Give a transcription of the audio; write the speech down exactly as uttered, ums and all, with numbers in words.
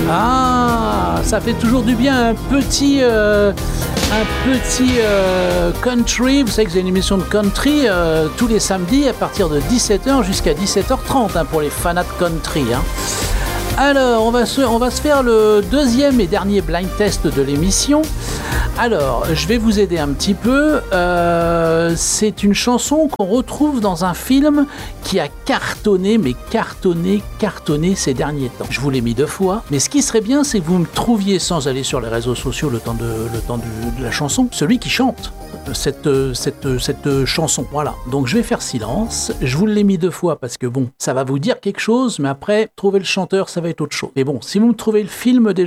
Ah, ça fait toujours du bien un petit, euh, un petit euh, country. Vous savez que j'ai une émission de country euh, tous les samedis à partir de dix-sept heures jusqu'à dix-sept heures trente hein, pour les fanats de country. Hein. Alors, on va, se, on va se faire le deuxième et dernier blind test de l'émission. Alors, je vais vous aider un petit peu. Euh, c'est une chanson qu'on retrouve dans un film qui a cartonné, mais cartonné, cartonné ces derniers temps. Je vous l'ai mis deux fois, mais ce qui serait bien, c'est que vous me trouviez, sans aller sur les réseaux sociaux le temps de, le temps du, de la chanson, celui qui chante cette, cette, cette chanson. Voilà, donc je vais faire silence. Je vous l'ai mis deux fois parce que bon, ça va vous dire quelque chose, mais après, trouver le chanteur, ça va être autre chose. Mais bon, si vous me trouvez le film déjà,